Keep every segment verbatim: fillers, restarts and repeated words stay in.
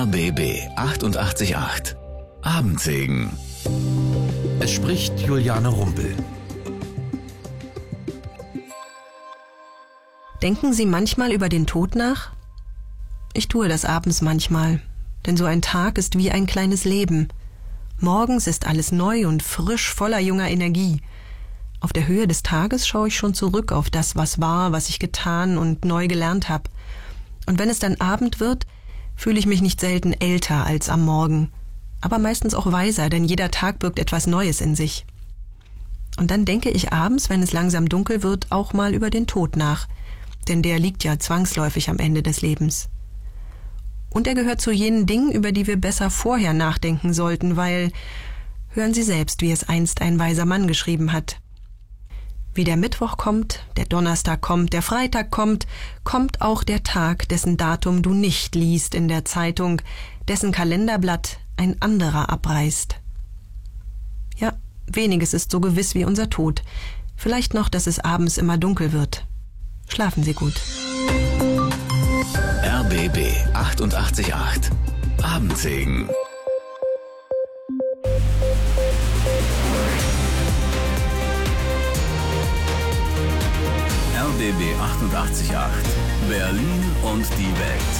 R B B achtundachtzig Komma acht. Abendsegen. Es spricht Juliane Rumpel. Denken Sie manchmal über den Tod nach? Ich tue das abends manchmal, denn so ein Tag ist wie ein kleines Leben. Morgens ist alles neu und frisch, voller junger Energie. Auf der Höhe des Tages schaue ich schon zurück auf das, was war, was ich getan und neu gelernt habe. Und wenn es dann Abend wird, fühle ich mich nicht selten älter als am Morgen, aber meistens auch weiser, denn jeder Tag birgt etwas Neues in sich. Und dann denke ich abends, wenn es langsam dunkel wird, auch mal über den Tod nach, denn der liegt ja zwangsläufig am Ende des Lebens. Und er gehört zu jenen Dingen, über die wir besser vorher nachdenken sollten, weil, hören Sie selbst, wie es einst ein weiser Mann geschrieben hat: Wie der Mittwoch kommt, der Donnerstag kommt, der Freitag kommt, kommt auch der Tag, dessen Datum du nicht liest in der Zeitung, dessen Kalenderblatt ein anderer abreißt. Ja, weniges ist so gewiss wie unser Tod. Vielleicht noch, dass es abends immer dunkel wird. Schlafen Sie gut. R B B achtundachtzig Komma acht. Abendsegen. R B B achtundachtzig Komma acht. Berlin und die Welt.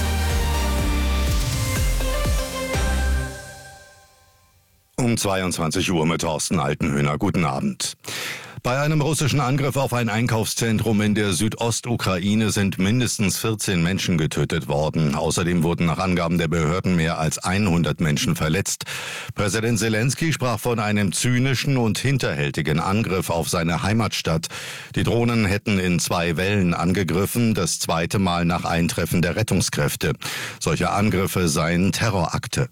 Um zweiundzwanzig Uhr mit Thorsten Altenhöhner. Guten Abend. Bei einem russischen Angriff auf ein Einkaufszentrum in der Südostukraine sind mindestens vierzehn Menschen getötet worden. Außerdem wurden nach Angaben der Behörden mehr als hundert Menschen verletzt. Präsident Zelensky sprach von einem zynischen und hinterhältigen Angriff auf seine Heimatstadt. Die Drohnen hätten in zwei Wellen angegriffen, das zweite Mal nach Eintreffen der Rettungskräfte. Solche Angriffe seien Terrorakte.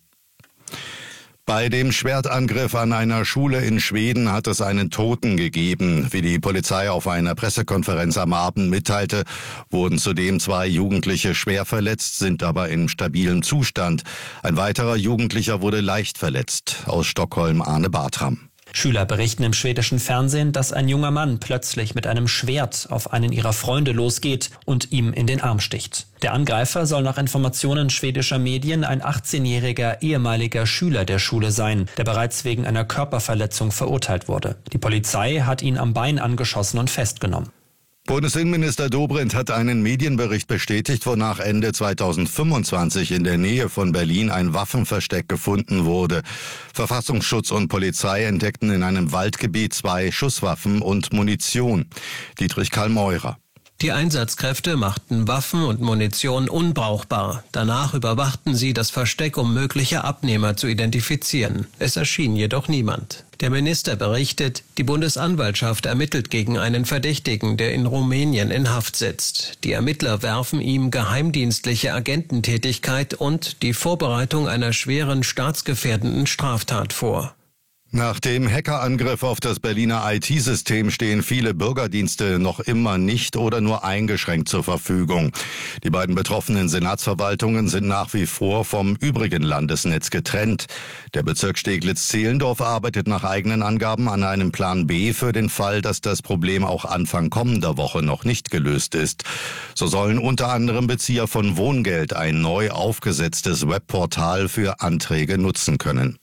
Bei dem Schwertangriff an einer Schule in Schweden hat es einen Toten gegeben. Wie die Polizei auf einer Pressekonferenz am Abend mitteilte, wurden zudem zwei Jugendliche schwer verletzt, sind aber in stabilem Zustand. Ein weiterer Jugendlicher wurde leicht verletzt. Aus Stockholm Arne Bartram. Schüler berichten im schwedischen Fernsehen, dass ein junger Mann plötzlich mit einem Schwert auf einen ihrer Freunde losgeht und ihm in den Arm sticht. Der Angreifer soll nach Informationen schwedischer Medien ein achtzehnjähriger ehemaliger Schüler der Schule sein, der bereits wegen einer Körperverletzung verurteilt wurde. Die Polizei hat ihn am Bein angeschossen und festgenommen. Bundesinnenminister Dobrindt hat einen Medienbericht bestätigt, wonach Ende zweitausendfünfundzwanzig in der Nähe von Berlin ein Waffenversteck gefunden wurde. Verfassungsschutz und Polizei entdeckten in einem Waldgebiet zwei Schusswaffen und Munition. Dietrich Karl Meurer. Die Einsatzkräfte machten Waffen und Munition unbrauchbar. Danach überwachten sie das Versteck, um mögliche Abnehmer zu identifizieren. Es erschien jedoch niemand. Der Minister berichtet, die Bundesanwaltschaft ermittelt gegen einen Verdächtigen, der in Rumänien in Haft sitzt. Die Ermittler werfen ihm geheimdienstliche Agententätigkeit und die Vorbereitung einer schweren staatsgefährdenden Straftat vor. Nach dem Hackerangriff auf das Berliner I T-System stehen viele Bürgerdienste noch immer nicht oder nur eingeschränkt zur Verfügung. Die beiden betroffenen Senatsverwaltungen sind nach wie vor vom übrigen Landesnetz getrennt. Der Bezirk Steglitz-Zehlendorf arbeitet nach eigenen Angaben an einem Plan B für den Fall, dass das Problem auch Anfang kommender Woche noch nicht gelöst ist. So sollen unter anderem Bezieher von Wohngeld ein neu aufgesetztes Webportal für Anträge nutzen können.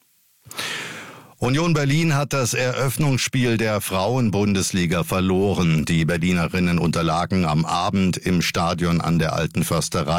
Union Berlin hat das Eröffnungsspiel der Frauen-Bundesliga verloren. Die Berlinerinnen unterlagen am Abend im Stadion an der Alten Försterei